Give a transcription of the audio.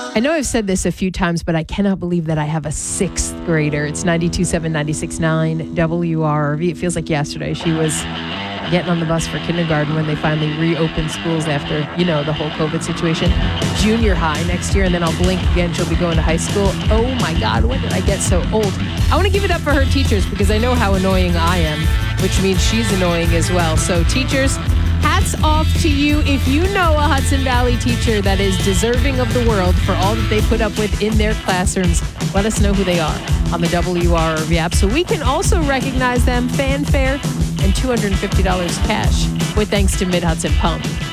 I know I've said this a few times, but I cannot believe that I have a sixth grader. It's 92.7, 96.9 WRV. It feels like yesterday. She was getting on the bus for kindergarten when they finally reopened schools after, the whole COVID situation. Junior high next year, and then I'll blink again. She'll be going to high school. Oh my God, when did I get so old? I want to give it up for her teachers because I know how annoying I am, which means she's annoying as well. So teachers, hats off to you. If you know a Hudson Valley teacher that is deserving of the world for all that they put up with in their classrooms, let us know who they are on the WRV app so we can also recognize them. Fanfare and $250 cash with thanks to Mid-Hudson Pump.